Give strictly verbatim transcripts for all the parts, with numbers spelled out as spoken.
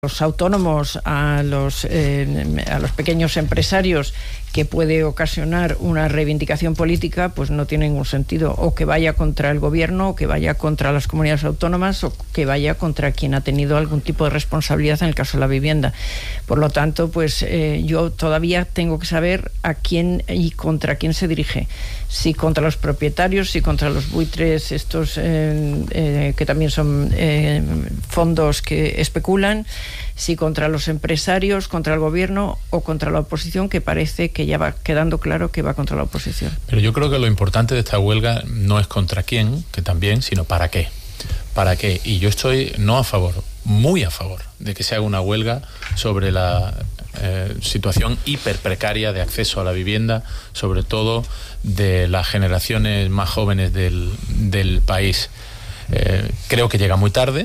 los autónomos, a los, eh, a los pequeños empresarios, que puede ocasionar una reivindicación política, pues no tiene ningún sentido. O que vaya contra el gobierno, o que vaya contra las comunidades autónomas, o que vaya contra quien ha tenido algún tipo de responsabilidad en el caso de la vivienda. Por lo tanto, pues eh, yo todavía tengo que saber a quién y contra quién se dirige. Si contra los propietarios, si contra los buitres estos eh, eh, que también son eh, fondos que especulan, si contra los empresarios, contra el gobierno o contra la oposición, que parece que ya va quedando claro que va contra la oposición. Pero yo creo que lo importante de esta huelga no es contra quién, que también, sino para qué. ¿Para qué? Y yo estoy no a favor, muy a favor, de que se haga una huelga sobre la eh, situación hiper precaria de acceso a la vivienda, sobre todo de las generaciones más jóvenes del, del país. Eh, creo que llega muy tarde.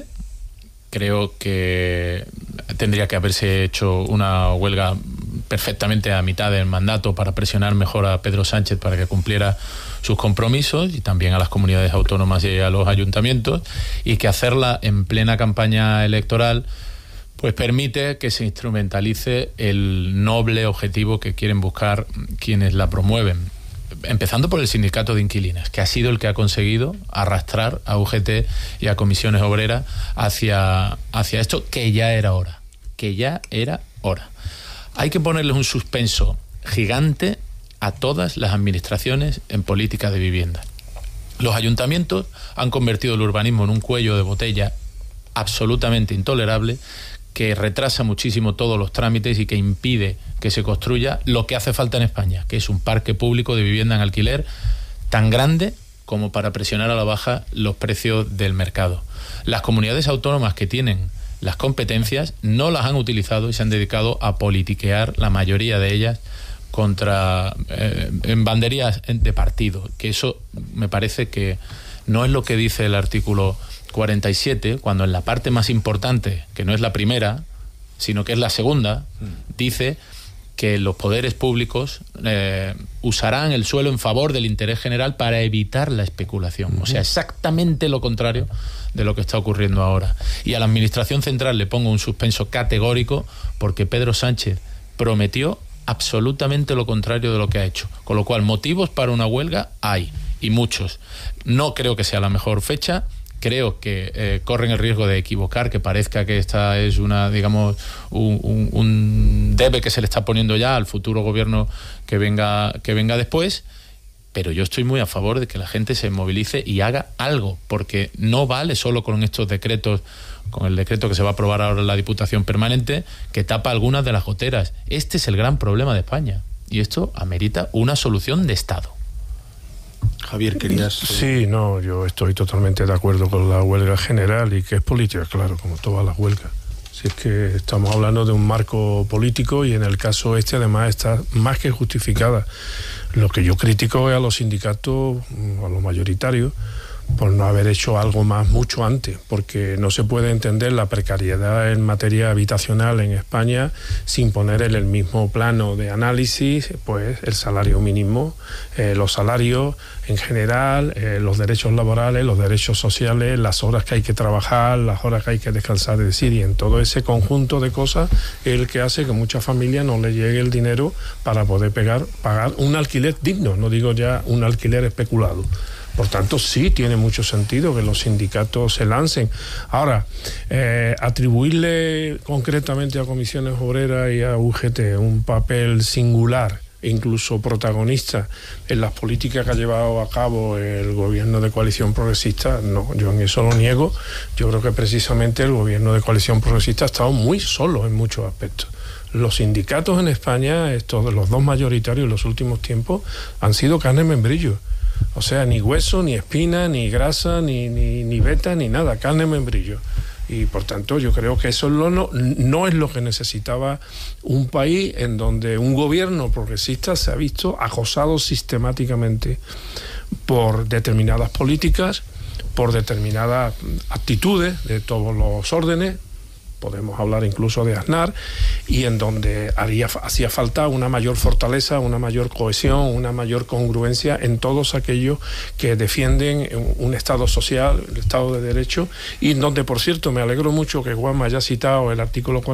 Creo que tendría que haberse hecho una huelga perfectamente a mitad del mandato para presionar mejor a Pedro Sánchez para que cumpliera sus compromisos, y también a las comunidades autónomas y a los ayuntamientos, y que hacerla en plena campaña electoral pues permite que se instrumentalice el noble objetivo que quieren buscar quienes la promueven. Empezando por el sindicato de inquilinas, que ha sido el que ha conseguido arrastrar a U G T y a comisiones obreras hacia, hacia esto, que ya era hora, que ya era hora. Hay que ponerles un suspenso gigante a todas las administraciones en política de vivienda. Los ayuntamientos han convertido el urbanismo en un cuello de botella absolutamente intolerable, que retrasa muchísimo todos los trámites y que impide que se construya lo que hace falta en España, que es un parque público de vivienda en alquiler tan grande como para presionar a la baja los precios del mercado. Las comunidades autónomas que tienen las competencias no las han utilizado y se han dedicado a politiquear, la mayoría de ellas, contra eh, en banderías de partido, que eso me parece que no es lo que dice el artículo cuarenta y siete, cuando en la parte más importante, que no es la primera, sino que es la segunda, dice que los poderes públicos eh, usarán el suelo en favor del interés general para evitar la especulación. Uh-huh. O sea, exactamente lo contrario de lo que está ocurriendo ahora. Y a la Administración Central le pongo un suspenso categórico, porque Pedro Sánchez prometió absolutamente lo contrario de lo que ha hecho. Con lo cual, motivos para una huelga hay, y muchos. No creo que sea la mejor fecha. Creo que eh, corren el riesgo de equivocar, que parezca que esta es una, digamos, un, un, un debe que se le está poniendo ya al futuro gobierno que venga, que venga después. Pero yo estoy muy a favor de que la gente se movilice y haga algo, porque no vale solo con estos decretos, con el decreto que se va a aprobar ahora en la Diputación Permanente, que tapa algunas de las goteras. Este es el gran problema de España, y esto amerita una solución de Estado. Javier, querías... Sí, no, yo estoy totalmente de acuerdo con la huelga general, y que es política, claro, como todas las huelgas. Si es que estamos hablando de un marco político, y en el caso este además está más que justificada. Lo que yo critico es a los sindicatos, a los mayoritarios, por no haber hecho algo más mucho antes, porque no se puede entender la precariedad en materia habitacional en España sin poner en el mismo plano de análisis pues el salario mínimo, eh, los salarios en general, eh, los derechos laborales, los derechos sociales, las horas que hay que trabajar, las horas que hay que descansar, es decir, y en todo ese conjunto de cosas es el que hace que muchas familias no le llegue el dinero para poder pegar, pagar un alquiler digno, no digo ya un alquiler especulado. Por tanto, sí tiene mucho sentido que los sindicatos se lancen. Ahora, eh, atribuirle concretamente a Comisiones Obreras y a U G T un papel singular, incluso protagonista, en las políticas que ha llevado a cabo el gobierno de coalición progresista, no, yo en eso lo niego. Yo creo que precisamente el gobierno de coalición progresista ha estado muy solo en muchos aspectos. Los sindicatos en España, estos, los dos mayoritarios en los últimos tiempos, han sido carne en membrillo. O sea, ni hueso, ni espina, ni grasa, ni, ni, ni veta, ni nada, carne en membrillo. Y por tanto yo creo que eso no, no, no es lo que necesitaba un país en donde un gobierno progresista se ha visto acosado sistemáticamente por determinadas políticas, por determinadas actitudes de todos los órdenes. Podemos hablar incluso de Aznar, y en donde haría, hacía falta una mayor fortaleza, una mayor cohesión, una mayor congruencia en todos aquellos que defienden un, un Estado social, el Estado de Derecho, y en donde, por cierto, me alegro mucho que Juanma haya citado el artículo